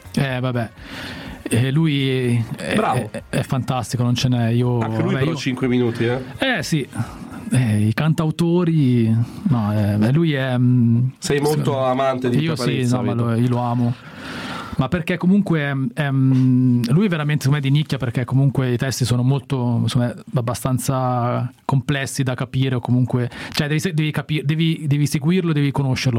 Vabbè. Lui è fantastico, non ce n'è. Anche lui però 5 minuti, sì. I cantautori, lui è. Sei molto amante di io Caparezza, io lo amo. Ma perché comunque lui è veramente, secondo me, di nicchia, perché comunque i testi sono molto, insomma, abbastanza complessi da capire, o comunque, cioè devi seguirlo, devi conoscerlo